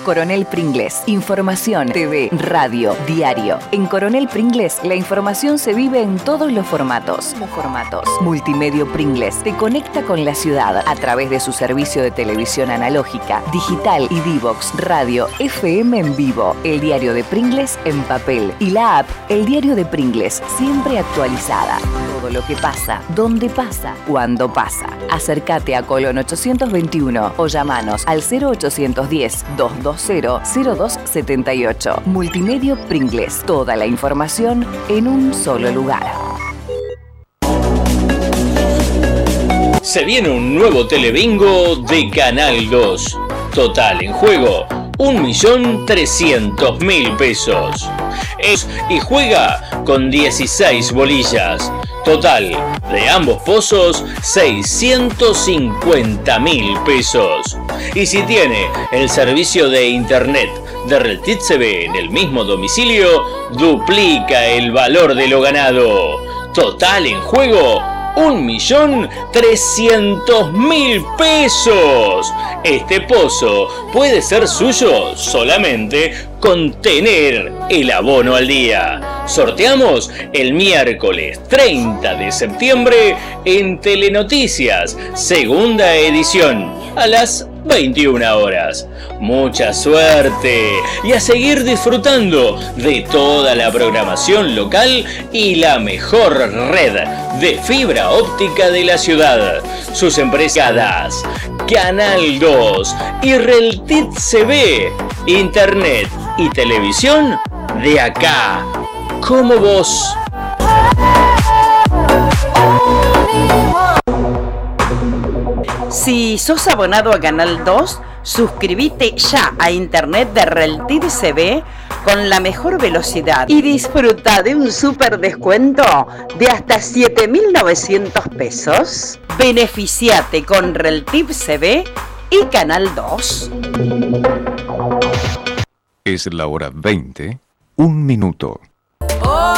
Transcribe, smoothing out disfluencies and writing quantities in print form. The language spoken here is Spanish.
Coronel Pringles. Información, TV, radio, diario. En Coronel Pringles, la información se vive en todos los formatos. Multimedio Pringles te conecta con la ciudad a través de su servicio de televisión analógica, digital y Divox, radio, FM en vivo, el diario de Pringles en papel y la app El Diario de Pringles, siempre actualizada. Todo lo que pasa, dónde pasa, cuándo pasa. Acércate a Colón 821 o llamanos al 0810-220-0278. Multimedio Pringles, toda la información en un solo lugar. Se viene un nuevo telebingo de Canal 2. Total en juego 1.300.000 pesos. Y juega con 16 bolillas. Total de ambos pozos 650.000 pesos. Y si tiene el servicio de internet de Reltit CB en el mismo domicilio, duplica el valor de lo ganado. Total en juego 1.300.000 pesos. Este pozo puede ser suyo solamente con tener el abono al día. Sorteamos el miércoles 30 de septiembre en Telenoticias, segunda edición, a las 21 horas. Mucha suerte y a seguir disfrutando de toda la programación local y la mejor red de fibra óptica de la ciudad. Sus empresas Canal 2 y Reltit CB, internet y televisión de acá, como vos. Si sos abonado a Canal 2, suscríbete ya a internet de Reltit CB con la mejor velocidad y disfruta de un súper descuento de hasta 7.900 pesos. Beneficiate con Reltit CB y Canal 2. Es la hora 20, 1 minuto.